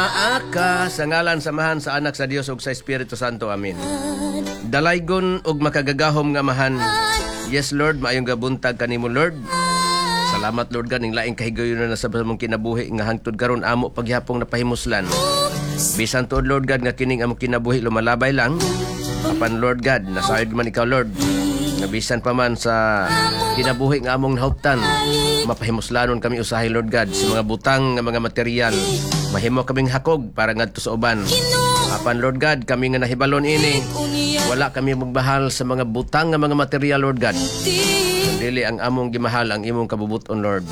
Aka sa ngalan samahan sa anak sa Dios ug sa Espiritu Santo. Amen. Dalaygon ug makagagahom nga mahan. Yes Lord, maayong gabuntag kanimo Lord. Salamat Lord God ning laing kahigayon na sa mong kinabuhi nga hangtod karon amo paghapong napahimuslan. Bisan tuod Lord God nga kining among kinabuhi lumalabay lang. Apan Lord God, nasayod man ikaw Lord. Nabisan pa man sa kinabuhi nga among nahuptan, mapahimuslanon kami usahay Lord God sa mga butang nga mga material. Mahimo kaming hakog para ngadto sa uban. Apan Lord God, kami nga nahibalon ini, wala kami magbahal sa mga butang nga mga material Lord God. Dili ang among gimahal ang imong kabubuton Lord.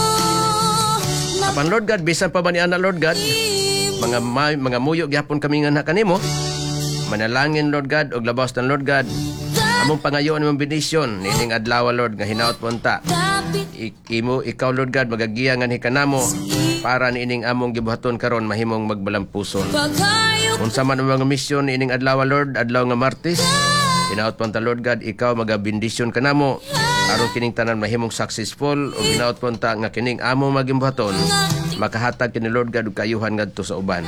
Apan Lord God, bisan pa man ni ana Lord God, mga muyo gyapon kami nga na kanimo. Manalangin Lord God og labaw ng Lord God. Among pangayoon imong benisyon nining adlaw Lord nga hinaot punta. Ikaw Lord God magagiya nga hikanamo para nining among gibuhaton karon mahimong magbalampuson. Unsa man ang mga misyon nining adlaw Lord, adlaw nga Martes, hinaot punta Lord God ikaw magabendisyon kanamo aron kining tanan mahimong successful ug hinaot punta nga kining among magimbuhaton makahatag kini Lord God og kayuhan ngadto sa uban.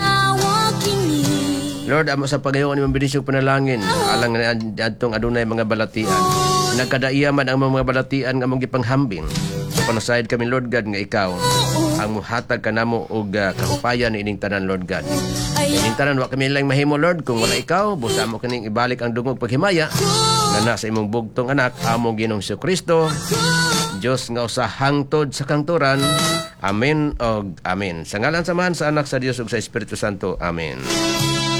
Lord, amo sa pagayon imong bendisyon panalangin alang adtong adunay mga balatian. Nagkadaiya man ang mga balatian nga among gipanghambing. Panasayad kami Lord God nga ikaw ang muhatag kanamo og kahupayan ining tanan Lord God. Ining tanan wa kami lang mahimo Lord kung wala ikaw, busa mo kining ibalik ang dungog paghimaya na nasa imong bugtong anak among Ginoong Jesucristo. Dios nga usa hangtod sa kangturan. Amen og amen. Sa ngalan samahan sa anak sa Dios ug sa Espiritu Santo. Amen.